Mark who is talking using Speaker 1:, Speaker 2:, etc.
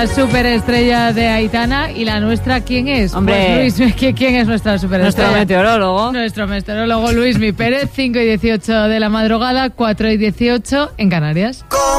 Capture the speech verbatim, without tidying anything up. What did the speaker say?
Speaker 1: La superestrella de Aitana. ¿Y la nuestra quién es?
Speaker 2: Hombre,
Speaker 1: pues Luis, ¿quién es nuestra superestrella?
Speaker 2: Nuestro meteorólogo.
Speaker 1: Nuestro meteorólogo Luismi Pérez, cinco y dieciocho de la madrugada, cuatro y dieciocho en Canarias.